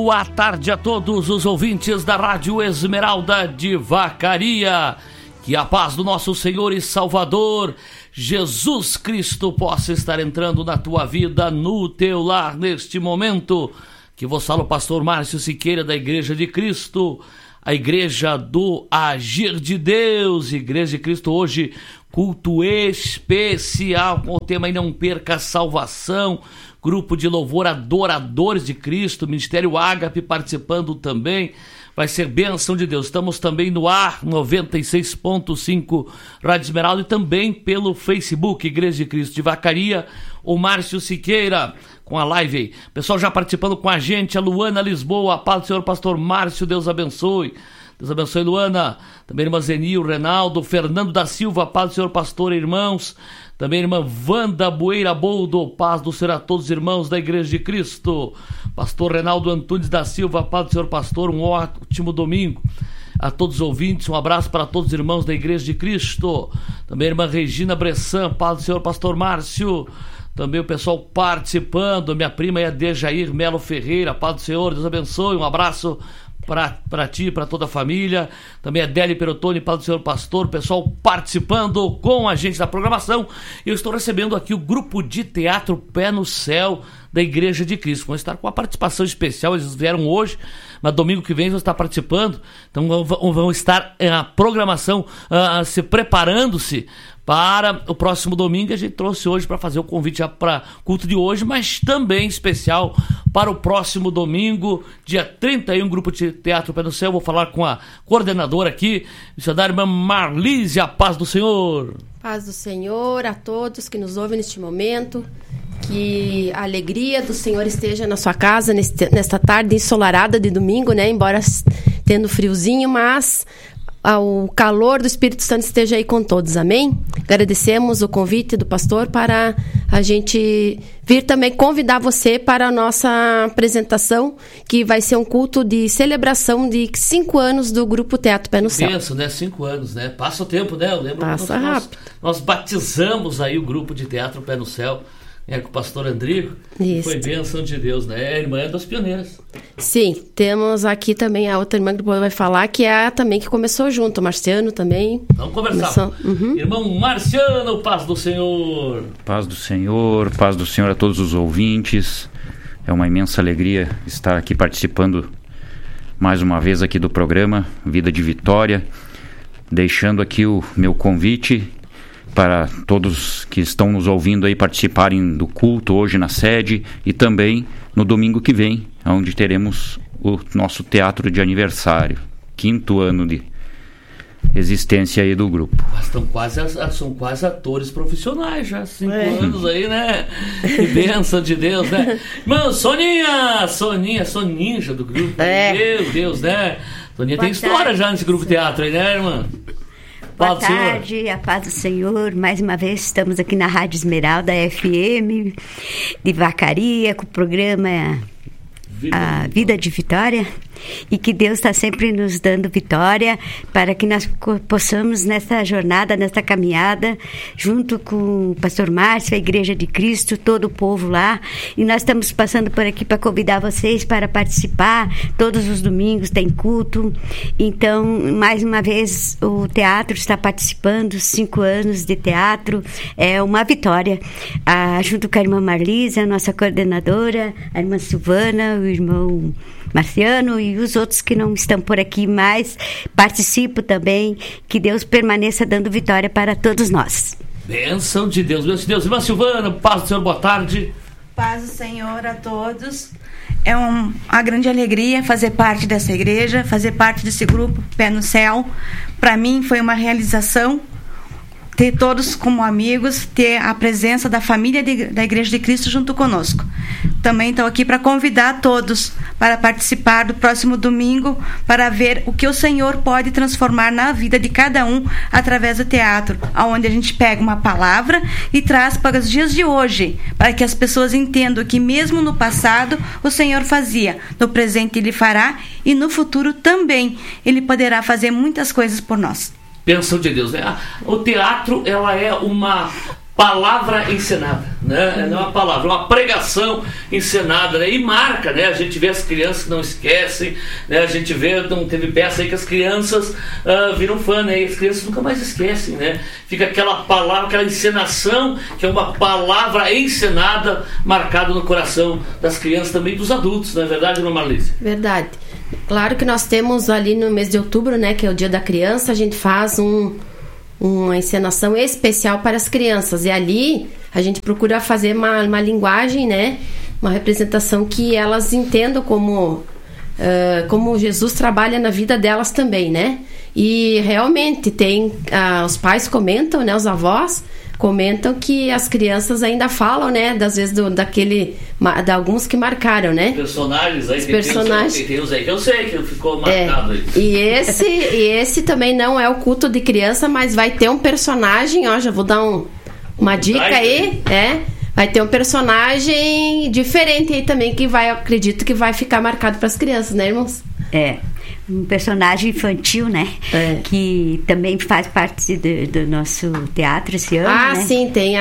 boa tarde a todos os ouvintes da Rádio Esmeralda de Vacaria. Que a paz do nosso Senhor e Salvador Jesus Cristo possa estar entrando na tua vida, no teu lar, neste momento. Que vos fala o pastor Márcio Siqueira, da Igreja de Cristo, a Igreja do Agir de Deus. Igreja de Cristo hoje, culto especial com o tema Não Perca a Salvação. Grupo de louvor Adoradores de Cristo, Ministério Ágape participando também. Vai ser bênção de Deus. Estamos também no ar 96.5 Rádio Esmeralda e também pelo Facebook Igreja de Cristo de Vacaria. O Márcio Siqueira com a live aí. Pessoal já participando com a gente, a Luana Lisboa, a paz do Senhor, pastor Márcio, Deus abençoe. Deus abençoe, Luana. Também irmã Zenil, Renaldo, Fernando da Silva, paz do Senhor, pastor e irmãos. Também irmã Wanda Bueira Boldo, paz do Senhor a todos os irmãos da Igreja de Cristo. Pastor Renaldo Antunes da Silva, paz do Senhor, pastor, um ótimo domingo. A todos os ouvintes, um abraço para todos os irmãos da Igreja de Cristo. Também irmã Regina Bressan, paz do Senhor, pastor Márcio. Também o pessoal participando, minha prima é a Dejair Melo Ferreira, paz do Senhor, Deus abençoe, um abraço para ti, para toda a família. Também a Deli Perotoni, paz do Senhor pastor, pessoal participando com a gente da programação. Eu estou recebendo aqui o grupo de teatro Pé no Céu da Igreja de Cristo. Vão estar com uma participação especial, eles vieram hoje, mas domingo que vem vão estar participando. Então vão estar na programação, se preparando-se para o próximo domingo. A gente trouxe hoje para fazer o convite já para o culto de hoje, mas também especial para o próximo domingo, dia 31, grupo de teatro Pé no Céu. Vou falar com a coordenadora aqui, missionária irmã Marlise, a paz do Senhor. Paz do Senhor a todos que nos ouvem neste momento. Que a alegria do Senhor esteja na sua casa nesta tarde ensolarada de domingo, né? Embora tendo friozinho, mas o calor do Espírito Santo esteja aí com todos, amém? Agradecemos o convite do pastor para a gente vir também convidar você para a nossa apresentação, que vai ser um culto de celebração de 5 anos do Grupo Teatro Pé no Céu. Penso, né? 5 anos, né? Passa o tempo, né? Eu lembro. Passa rápido. Nós batizamos aí o Grupo de Teatro Pé no Céu, com o pastor Andrigo. Isso. Foi bênção de Deus, né? É a irmã das pioneiras. Sim, temos aqui também a outra irmã que vai falar, que é a também que começou junto, o Marciano também. Vamos conversar. Irmão Marciano, paz do Senhor. Paz do Senhor a todos os ouvintes. É uma imensa alegria estar aqui participando mais uma vez aqui do programa Vida de Vitória, deixando aqui o meu convite para todos que estão nos ouvindo aí participarem do culto hoje na sede e também no domingo que vem, onde teremos o nosso teatro de aniversário, 5º ano de existência aí do grupo. Mas são quase atores profissionais já, 5 anos aí, né? Que bênção de Deus, né? Irmã, Soninha do grupo. Meu Deus, né? Soninha tem história já nesse grupo teatro aí, né, irmã? Boa tarde, a paz do Senhor. Mais uma vez estamos aqui na Rádio Esmeralda FM de Vacaria, com o programa A Vida de Vitória. E que Deus está sempre nos dando vitória para que nós possamos nessa jornada, nessa caminhada, junto com o pastor Márcio, a Igreja de Cristo, todo o povo lá. E nós estamos passando por aqui para convidar vocês para participar. Todos os domingos tem culto. Então, mais uma vez, o teatro está participando, 5 anos de teatro. É uma vitória. Junto com a irmã Marlise, a nossa coordenadora, a irmã Silvana, o irmão Marciano e os outros que não estão por aqui, mas participo também. Que Deus permaneça dando vitória para todos nós. Bênção de Deus, bênção de Deus. Irmã Silvana, paz do Senhor, boa tarde. Paz do Senhor a todos. É uma grande alegria fazer parte dessa igreja, fazer parte desse grupo Pé no Céu. Para mim foi uma realização ter todos como amigos, ter a presença da família da Igreja de Cristo junto conosco. Também estou aqui para convidar todos para participar do próximo domingo, para ver o que o Senhor pode transformar na vida de cada um através do teatro, onde a gente pega uma palavra e traz para os dias de hoje, para que as pessoas entendam que mesmo no passado o Senhor fazia, no presente Ele fará e no futuro também Ele poderá fazer muitas coisas por nós. Bênção de Deus, né? O teatro, ela é uma palavra encenada, né? Não é uma palavra, é uma pregação encenada, né? E marca, né? A gente vê as crianças que não esquecem, né? A gente vê, não teve peça aí que as crianças viram fã, né? E as crianças nunca mais esquecem, né? Fica aquela palavra, aquela encenação, que é uma palavra encenada, marcada no coração das crianças, também dos adultos, não é verdade, Irmã Marlise? Verdade. Claro que nós temos ali no mês de outubro, né? Que é o Dia da Criança, a gente faz uma encenação especial para as crianças, e ali a gente procura fazer uma linguagem, né, uma representação que elas entendam como Jesus trabalha na vida delas também, né, e realmente tem, os pais comentam, né, os avós comentam que as crianças ainda falam, né, das vezes de alguns que marcaram, né? Personagens aí, tem uns aí que eu sei que ficou marcado aí. E esse também não é o culto de criança, mas vai ter um personagem, ó, já vou dar uma dica aí, vai ter um personagem diferente aí também que acredito que vai ficar marcado para as crianças, né, irmãos? Um personagem infantil, né? Que também faz parte do nosso teatro esse ano, né? Sim, tem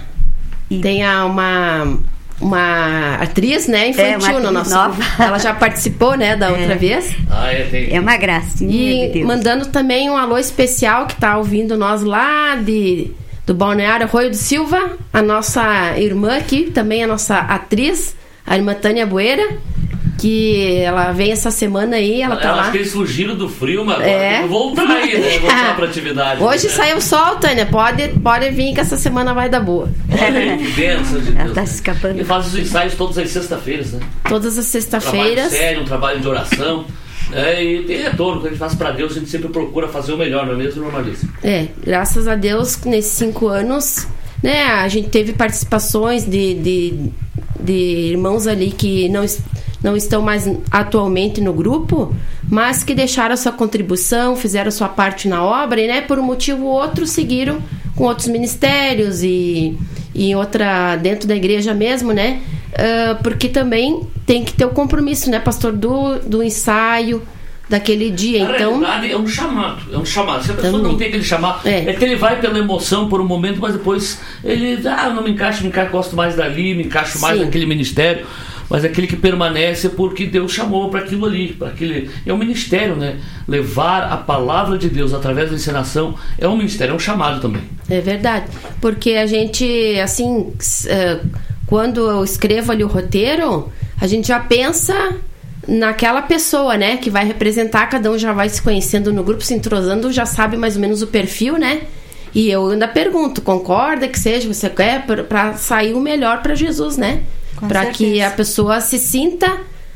uma atriz, né, infantil no nosso grupo. Ela já participou, né, da outra vez. É uma gracinha de Deus. Mandando também um alô especial que tá ouvindo nós lá do Balneário Arroio do Silva, a nossa irmã aqui, também a nossa atriz, a irmã Tânia Bueira, que ela vem essa semana aí, ela tá lá. Acho que eles fugiram do frio, mas agora tem que voltar aí, né? Voltar pra atividade. Hoje saiu o sol, Tânia, pode vir que essa semana vai dar boa. Olha que bênção de Deus. Ela tá se escapando. E faz os ensaios todas as sextas-feiras, né? Todas as sextas-feiras. Um trabalho sério, um trabalho de oração. E tem retorno, quando a gente faz pra Deus, a gente sempre procura fazer o melhor, não é mesmo, Normalíssimo? Graças a Deus, nesses 5 anos, né, a gente teve participações de irmãos ali que não estão mais atualmente no grupo, mas que deixaram a sua contribuição, fizeram a sua parte na obra, e, né, por um motivo ou outro, seguiram com outros ministérios e dentro da igreja mesmo, né? Porque também tem que ter o compromisso, né, pastor, do ensaio daquele dia. Na então realidade, é um chamado. Se a pessoa não tem aquele chamado, é que ele vai pela emoção por um momento, mas depois ele não me encaixo, gosto mais dali, me encaixo mais naquele ministério. Mas aquele que permanece porque Deus chamou para aquilo ali, é um ministério, né? Levar a palavra de Deus através da encenação é um ministério, é um chamado também. É verdade, porque a gente, assim, quando eu escrevo ali o roteiro, a gente já pensa naquela pessoa, né, que vai representar, cada um já vai se conhecendo no grupo, se entrosando, já sabe mais ou menos o perfil, né? E eu ainda pergunto, concorda que seja, você quer, para sair o melhor para Jesus, né? Para que a pessoa se sinta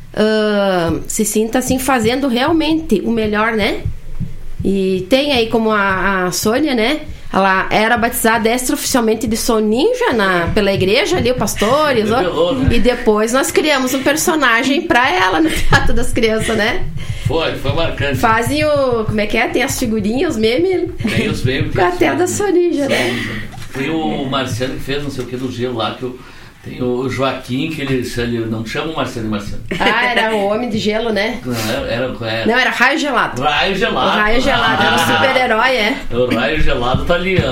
assim, fazendo realmente o melhor, né? E tem aí como a Sônia, né? Ela era batizada extraoficialmente de Soul Ninja pela igreja ali, o pastor e depois nós criamos um personagem para ela no Teatro das Crianças, né? Foi marcante. Fazem como é que é? Tem as figurinhas, os memes. Tem os memes. Até da Soul Ninja, né? Tem o Marciano que fez não sei o que do gelo lá, tem o Joaquim, que ele não chama o Marciano. Era o homem de gelo, né? Não, era Raio Gelado. O Raio Gelado, era um super-herói, O Raio Gelado tá ali,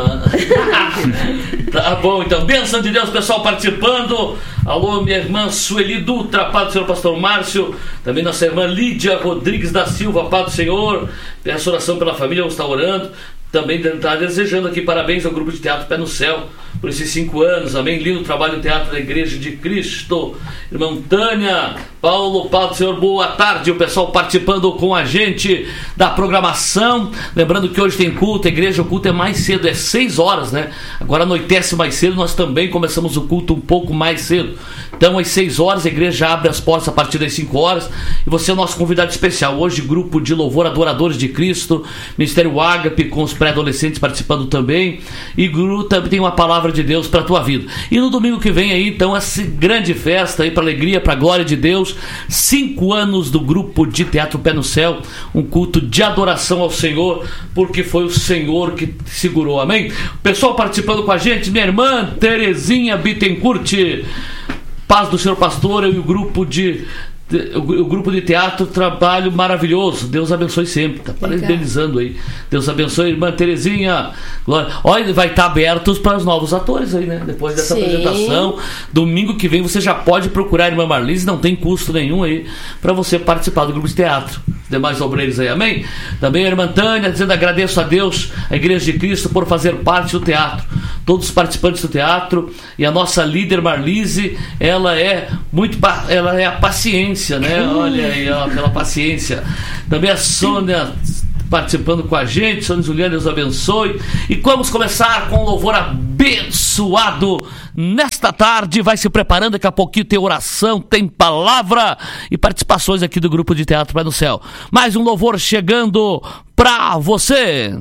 Tá bom, então, bênção de Deus, pessoal participando. Alô, minha irmã Sueli Dutra, paz do Senhor, pastor Márcio. Também nossa irmã Lídia Rodrigues da Silva, paz do Senhor. Peço oração pela família, vamos estar orando. Também está desejando aqui parabéns ao grupo de teatro Pé no Céu por esses 5 anos, amém, lindo trabalho no Teatro da Igreja de Cristo. Irmão Tânia, Paulo, paz do Senhor, boa tarde, o pessoal participando com a gente da programação, lembrando que hoje tem culto, a igreja, o culto é mais cedo, é 6 horas, né, agora anoitece mais cedo, nós também começamos o culto um pouco mais cedo, então às 6 horas a igreja abre as portas a partir das 5 horas, e você é o nosso convidado especial, hoje grupo de louvor Adoradores de Cristo, Ministério Ágape com os pré-adolescentes participando também, e grupo também tem uma palavra de Deus para a tua vida. E no domingo que vem aí, então, essa grande festa aí para alegria, para a glória de Deus, 5 anos do grupo de Teatro Pé no Céu, um culto de adoração ao Senhor, porque foi o Senhor que segurou, amém? Pessoal participando com a gente, minha irmã Terezinha Bittencourt, paz do Senhor pastor, eu e o grupo de o grupo de teatro, trabalho maravilhoso. Deus abençoe sempre. Tá parabenizando aí. Deus abençoe, irmã Terezinha. Glória. Olha, vai estar abertos para os novos atores aí, né? Depois dessa apresentação. Domingo que vem você já pode procurar a irmã Marlise, não tem custo nenhum aí para você participar do grupo de teatro. Os demais obreiros aí, amém? Também a irmã Tânia dizendo: agradeço a Deus, a Igreja de Cristo, por fazer parte do teatro. Todos os participantes do teatro, e a nossa líder Marlise, ela é a paciência, né? Olha aí, ó, aquela paciência. Também a Sônia participando com a gente. Sônia Juliana, Deus abençoe. E vamos começar com um louvor abençoado nesta tarde. Vai se preparando, daqui a pouquinho tem oração, tem palavra e participações aqui do grupo de teatro Pai do Céu. Mais um louvor chegando pra você.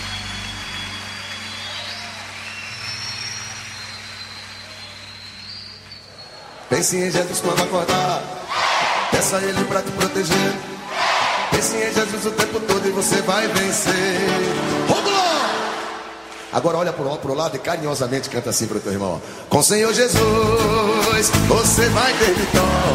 Pense em Jesus quando acordar, peça a Ele pra te proteger. Pense em Jesus o tempo todo e você vai vencer. Agora olha pro lado e carinhosamente canta assim pro teu irmão: com o Senhor Jesus você vai ter vitória.